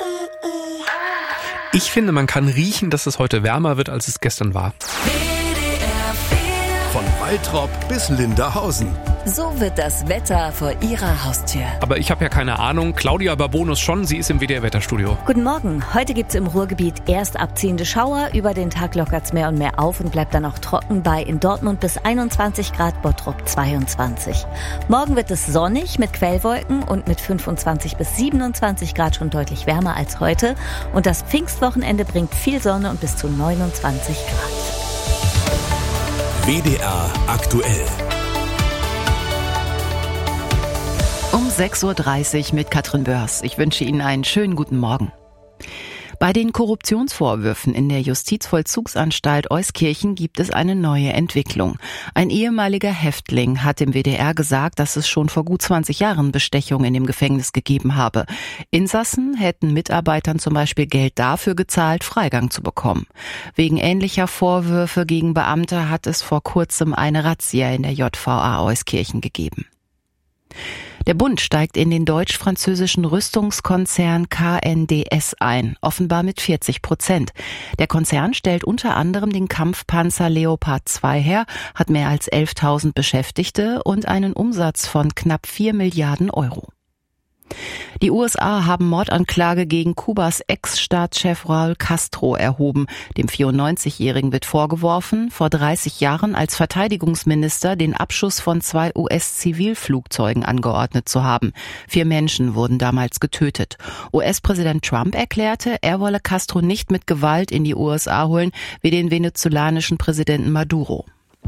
Ich finde, man kann riechen, dass es heute wärmer wird, als es gestern war. Von Waltrop bis Linderhausen. So wird das Wetter vor Ihrer Haustür. Aber ich habe ja keine Ahnung. Claudia Barbonus schon, sie ist im WDR-Wetterstudio. Guten Morgen. Heute gibt's im Ruhrgebiet erst abziehende Schauer. Über den Tag lockert's mehr und mehr auf und bleibt dann auch trocken bei in Dortmund bis 21 Grad, Bottrop 22. Morgen wird es sonnig mit Quellwolken und mit 25 bis 27 Grad schon deutlich wärmer als heute. Und das Pfingstwochenende bringt viel Sonne und bis zu 29 Grad. WDR aktuell. Um 6.30 Uhr mit Katrin Börs. Ich wünsche Ihnen einen schönen guten Morgen. Bei den Korruptionsvorwürfen in der Justizvollzugsanstalt Euskirchen gibt es eine neue Entwicklung. Ein ehemaliger Häftling hat dem WDR gesagt, dass es schon vor gut 20 Jahren Bestechung in dem Gefängnis gegeben habe. Insassen hätten Mitarbeitern zum Beispiel Geld dafür gezahlt, Freigang zu bekommen. Wegen ähnlicher Vorwürfe gegen Beamte hat es vor kurzem eine Razzia in der JVA Euskirchen gegeben. Der Bund steigt in den deutsch-französischen Rüstungskonzern KNDS ein, offenbar mit 40%. Der Konzern stellt unter anderem den Kampfpanzer Leopard 2 her, hat mehr als 11.000 Beschäftigte und einen Umsatz von knapp 4 Milliarden Euro. Die USA haben Mordanklage gegen Kubas Ex-Staatschef Raúl Castro erhoben. Dem 94-Jährigen wird vorgeworfen, vor 30 Jahren als Verteidigungsminister den Abschuss von 2 US-Zivilflugzeugen angeordnet zu haben. 4 Menschen wurden damals getötet. US-Präsident Trump erklärte, er wolle Castro nicht mit Gewalt in die USA holen, wie den venezolanischen Präsidenten Maduro.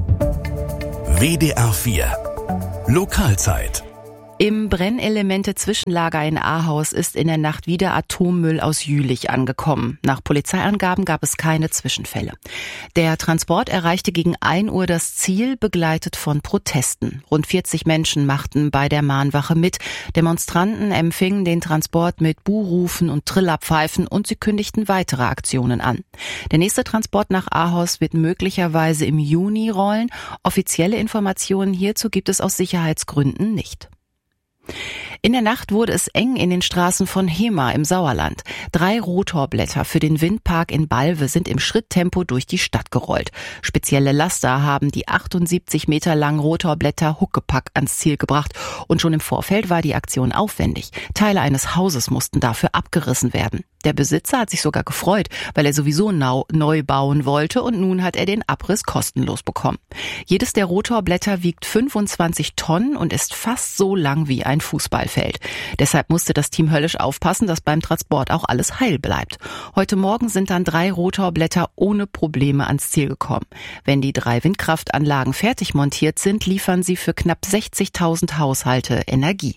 WDR 4 Lokalzeit. Im Brennelemente-Zwischenlager in Ahaus ist in der Nacht wieder Atommüll aus Jülich angekommen. Nach Polizeiangaben gab es keine Zwischenfälle. Der Transport erreichte gegen 1 Uhr das Ziel, begleitet von Protesten. Rund 40 Menschen machten bei der Mahnwache mit. Demonstranten empfingen den Transport mit Buhrufen und Trillerpfeifen und sie kündigten weitere Aktionen an. Der nächste Transport nach Ahaus wird möglicherweise im Juni rollen. Offizielle Informationen hierzu gibt es aus Sicherheitsgründen nicht. In der Nacht wurde es eng in den Straßen von Hemer im Sauerland. 3 Rotorblätter für den Windpark in Balve sind im Schritttempo durch die Stadt gerollt. Spezielle Laster haben die 78 Meter langen Rotorblätter Huckepack ans Ziel gebracht. Und schon im Vorfeld war die Aktion aufwendig. Teile eines Hauses mussten dafür abgerissen werden. Der Besitzer hat sich sogar gefreut, weil er sowieso neu bauen wollte und nun hat er den Abriss kostenlos bekommen. Jedes der Rotorblätter wiegt 25 Tonnen und ist fast so lang wie ein Fußballfeld. Deshalb musste das Team höllisch aufpassen, dass beim Transport auch alles heil bleibt. Heute Morgen sind dann 3 Rotorblätter ohne Probleme ans Ziel gekommen. Wenn die 3 Windkraftanlagen fertig montiert sind, liefern sie für knapp 60.000 Haushalte Energie.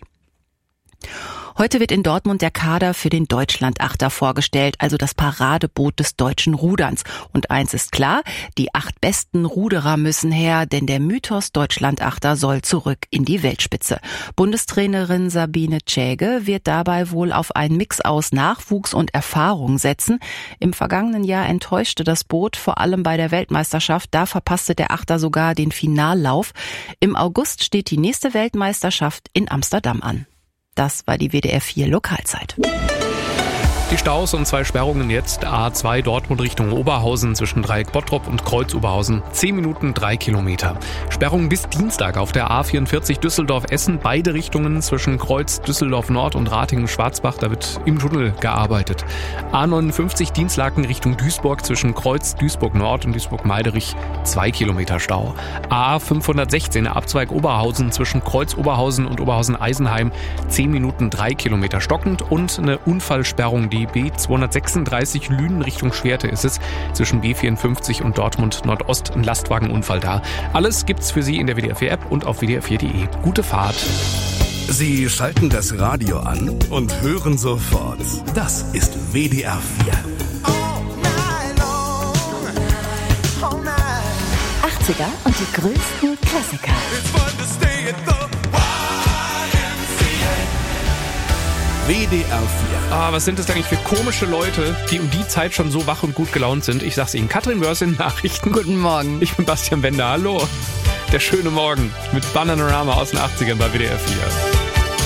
Heute wird in Dortmund der Kader für den Deutschlandachter vorgestellt, also das Paradeboot des deutschen Ruderns. Und eins ist klar, die 8 besten Ruderer müssen her, denn der Mythos Deutschlandachter soll zurück in die Weltspitze. Bundestrainerin Sabine Tschäge wird dabei wohl auf einen Mix aus Nachwuchs und Erfahrung setzen. Im vergangenen Jahr enttäuschte das Boot, vor allem bei der Weltmeisterschaft. Da verpasste der Achter sogar den Finallauf. Im August steht die nächste Weltmeisterschaft in Amsterdam an. Das war die WDR 4 Lokalzeit. Die Staus und 2 Sperrungen jetzt. A2 Dortmund Richtung Oberhausen zwischen Dreieck Bottrop und Kreuz Oberhausen. 10 Minuten 3 Kilometer. Sperrungen bis Dienstag auf der A44 Düsseldorf-Essen. Beide Richtungen zwischen Kreuz Düsseldorf Nord und Ratingen-Schwarzbach. Da wird im Tunnel gearbeitet. A59 Dienstlaken Richtung Duisburg zwischen Kreuz Duisburg Nord und Duisburg-Meiderich. 2 Kilometer Stau. A516 Abzweig Oberhausen zwischen Kreuz Oberhausen und Oberhausen-Eisenheim. 10 Minuten 3 Kilometer stockend und eine Unfallsperrung, die B236 Lünen Richtung Schwerte ist es. Zwischen B54 und Dortmund Nordost ein Lastwagenunfall da. Alles gibt's für Sie in der WDR 4 App und auf WDR4.de. Gute Fahrt. Sie schalten das Radio an und hören sofort. Das ist WDR 4. 80er und die größten Klassiker. WDR 4. Was sind das eigentlich für komische Leute, die um die Zeit schon so wach und gut gelaunt sind? Ich sag's Ihnen, Katrin Börs in Nachrichten. Guten Morgen. Ich bin Bastian Bender, hallo. Der schöne Morgen mit Bananarama aus den 80ern bei WDR 4.